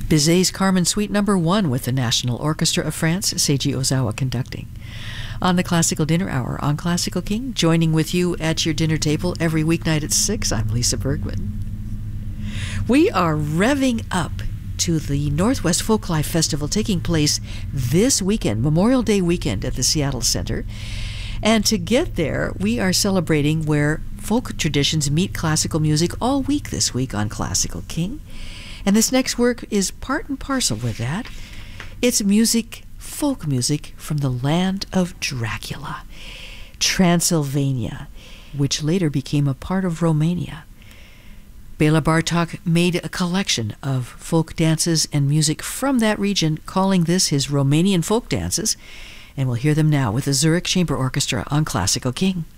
Bizet's Carmen Suite No. 1 with the National Orchestra of France, Seiji Ozawa conducting. On the Classical Dinner Hour on Classical King, joining with you at your dinner table every weeknight at 6, I'm Lisa Bergman. We are revving up to the Northwest Folklife Festival taking place this weekend, Memorial Day weekend at the Seattle Center. And to get there, we are celebrating where folk traditions meet classical music all week this week on Classical King. And this next work is part and parcel with that. It's music, folk music from the land of Dracula, Transylvania, which later became a part of Romania. Bela Bartok made a collection of folk dances and music from that region, calling this his Romanian folk dances, and we'll hear them now with the Zurich Chamber Orchestra on Classical King.